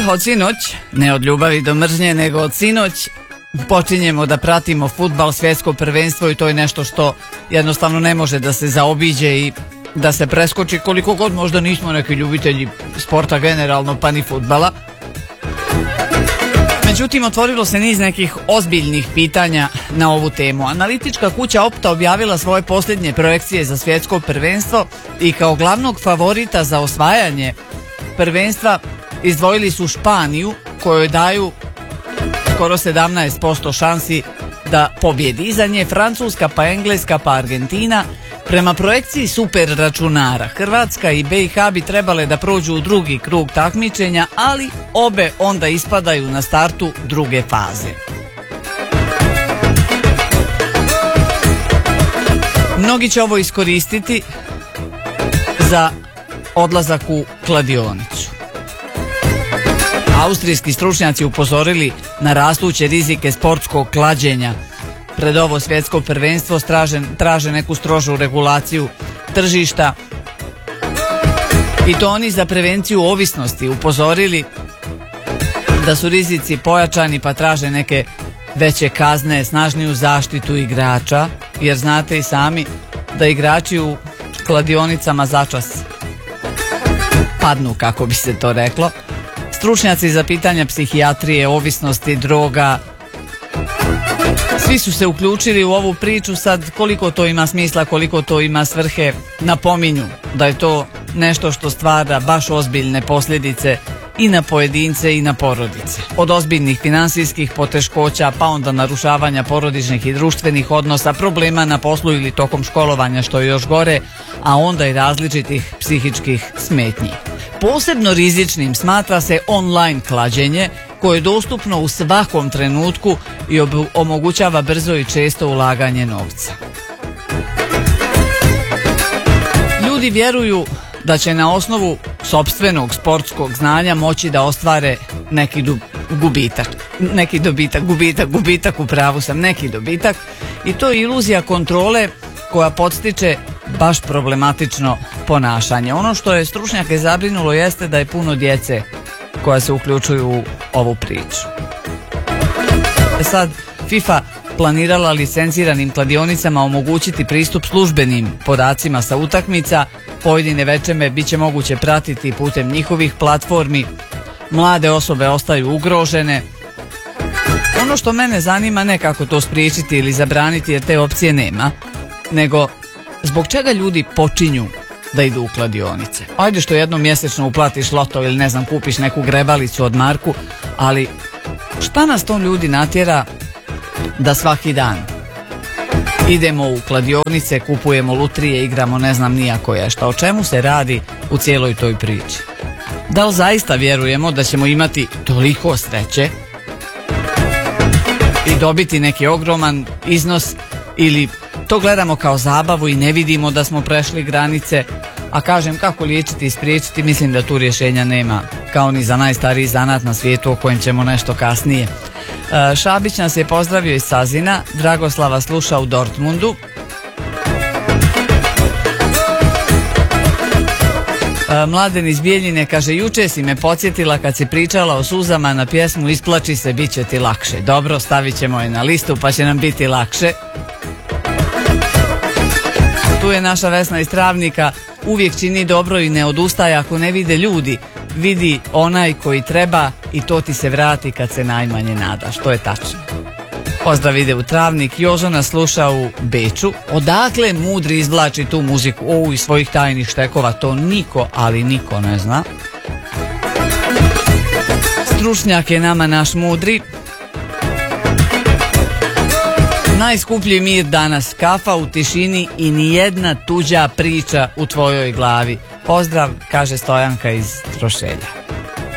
od sinoć, ne od ljubavi do mržnje, nego od sinoć počinjemo da pratimo fudbal, svjetsko prvenstvo i to je nešto što jednostavno ne može da se zaobiđe i da se preskoči, koliko god možda nismo neki ljubitelji sporta generalno, pa ni fudbala. Međutim, otvorilo se niz nekih ozbiljnih pitanja na ovu temu. Analitička kuća Opta objavila svoje posljednje projekcije za svjetsko prvenstvo i kao glavnog favorita za osvajanje prvenstva izdvojili su Španiju, kojoj daju skoro 17% šansi da pobjedi. Iza nje Francuska, pa Engleska, pa Argentina. Prema projekciji super računara, Hrvatska i BiH bi trebale da prođu u drugi krug takmičenja, ali obe onda ispadaju na startu druge faze. Mnogi će ovo iskoristiti za odlazak u kladionicu. Austrijski stručnjaci upozorili na rastuće rizike sportskog klađenja. Pred ovo svjetsko prvenstvo traže neku strožu regulaciju tržišta i to oni za prevenciju ovisnosti upozorili da su rizici pojačani, pa traže neke veće kazne, snažniju zaštitu igrača, jer znate i sami da igrači u kladionicama začas padnu, kako bi se to reklo. Stručnjaci za pitanja psihijatrije, ovisnosti, droga, svi su se uključili u ovu priču. Sad, koliko to ima smisla, koliko to ima svrhe, napominju da je to nešto što stvara baš ozbiljne posljedice i na pojedince i na porodice. Od ozbiljnih finansijskih poteškoća, pa onda narušavanja porodičnih i društvenih odnosa, problema na poslu ili tokom školovanja, što je još gore, a onda i različitih psihičkih smetnji. Posebno rizičnim smatra se online klađenje, koje je dostupno u svakom trenutku i omogućava brzo i često ulaganje novca. Ljudi vjeruju da će na osnovu sopstvenog sportskog znanja moći da ostvare neki gubitak, u pravu sam, neki dobitak, i to je iluzija kontrole koja podstiče baš problematično ponašanje. Ono što je stručnjake zabrinulo jeste da je puno djece koja se uključuju u ovu priču. Sad, FIFA planirala licenciranim kladionicama omogućiti pristup službenim podacima sa utakmica. Pojedine večeme bit će moguće pratiti putem njihovih platformi. Mlade osobe ostaju ugrožene. Ono što mene zanima ne kako to spriječiti ili zabraniti, jer te opcije nema, nego zbog čega ljudi počinju da idu u kladionice. Ajde što jednom mjesečno uplatiš loto ili ne znam, kupiš neku grebalicu od Marku, ali šta nas to ljudi natjera da svaki dan idemo u kladionice, kupujemo lutrije, igramo ne znam nija koje šta. O čemu se radi u cijeloj toj priči? Da li zaista vjerujemo da ćemo imati toliko sreće i dobiti neki ogroman iznos, ili to gledamo kao zabavu i ne vidimo da smo prešli granice? A kažem, kako liječiti i spriječiti, mislim da tu rješenja nema, kao ni za najstariji zanat na svijetu, o kojem ćemo nešto kasnije. Šabić nas je pozdravio iz Sazina, Dragoslava sluša u Dortmundu. Mladen iz Bijeljine kaže, juče si me podsjetila kad si pričala o suzama na pjesmu Isplači se, bit će ti lakše. Dobro, stavit ćemo je na listu pa će nam biti lakše. Tu je naša Vesna iz Travnika, uvijek čini dobro i ne odustaje ako ne vide ljudi. Vidi onaj koji treba i to ti se vrati kad se najmanje nadaš. To je tačno. Pozdrav ide u Travnik. Jožo nas sluša u Beču. Odakle Mudri izvlači tu muziku? Iz svojih tajnih štekova. To niko, ali niko ne zna. Stručnjak je nama naš Mudri. Najskuplji mir danas, kafa u tišini i nijedna tuđa priča u tvojoj glavi. Pozdrav, kaže Stojanka iz Trošelja.